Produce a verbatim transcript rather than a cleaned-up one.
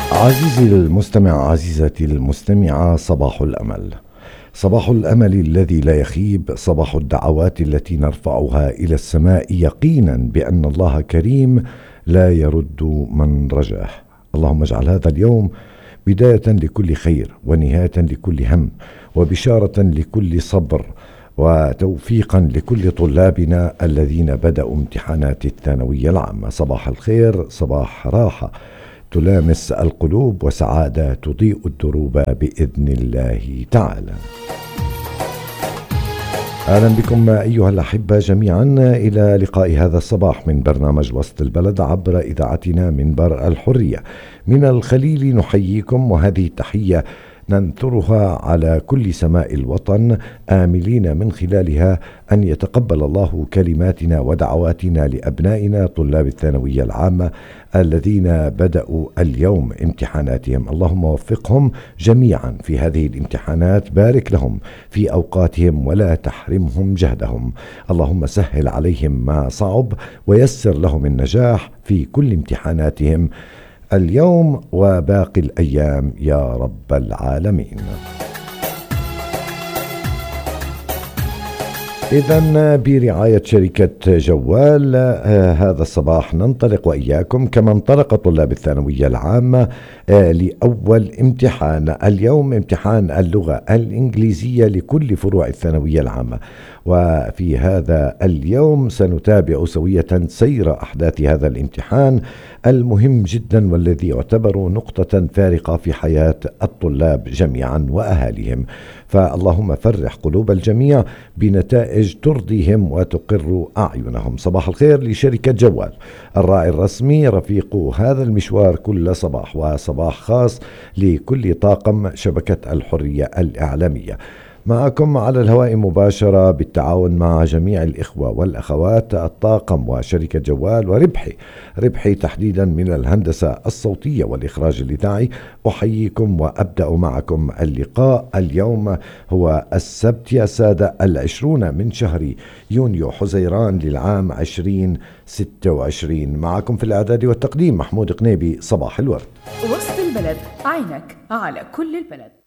عزيزي المستمع، عزيزتي المستمعة، صباح الأمل. صباح الأمل الذي لا يخيب، صباح الدعوات التي نرفعها إلى السماء يقينا بأن الله كريم لا يرد من رجاه. اللهم اجعل هذا اليوم بداية لكل خير، ونهاية لكل هم، وبشارة لكل صبر، وتوفيقا لكل طلابنا الذين بدأوا امتحانات الثانوية العامة. صباح الخير، صباح راحة تلامس القلوب، وسعادة تضيء الدروب بإذن الله تعالى. أهلا بكم أيها الأحبة جميعا إلى لقاء هذا الصباح من برنامج وسط البلد عبر إذاعتنا منبر الحرية. من الخليل نحييكم، وهذه التحية ننثرها على كل سماء الوطن، آملين من خلالها أن يتقبل الله كلماتنا ودعواتنا لأبنائنا طلاب الثانوية العامة الذين بدأوا اليوم امتحاناتهم. اللهم وفقهم جميعا في هذه الامتحانات، بارك لهم في أوقاتهم ولا تحرمهم جهدهم. اللهم سهل عليهم ما صعب، ويسر لهم النجاح في كل امتحاناتهم اليوم وباقي الأيام يا رب العالمين. إذن برعاية شركة جوال آه هذا الصباح ننطلق وإياكم كما انطلق طلاب الثانوية العامة آه لأول امتحان اليوم، امتحان اللغة الإنجليزية لكل فروع الثانوية العامة. وفي هذا اليوم سنتابع سوية سير أحداث هذا الامتحان المهم جدا، والذي يعتبر نقطة فارقة في حياة الطلاب جميعا وأهاليهم. فاللهم فرح قلوب الجميع بنتائج ترضيهم وتقر أعينهم. صباح الخير لشركة جوال، الراعي الرسمي، رفيق هذا المشوار كل صباح، وصباح خاص لكل طاقم شبكة الحرية الإعلامية. معكم على الهواء مباشرة بالتعاون مع جميع الإخوة والأخوات الطاقم وشركة جوال وربحي ربحي تحديدا من الهندسة الصوتية والإخراج الإذاعي. أحييكم وأبدأ معكم اللقاء. اليوم هو السبت يا سادة، العشرون من شهر يونيو حزيران للعام عشرين ستة وعشرين. معكم في الإعداد والتقديم محمود قنيبي. صباح الورد. وسط البلد، عينك على كل البلد.